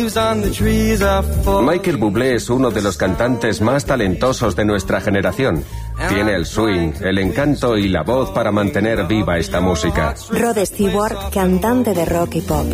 Michael Bublé es uno de los cantantes más talentosos de nuestra generación. Tiene el swing, el encanto y la voz para mantener viva esta música. Rod Stewart, cantante de rock y pop.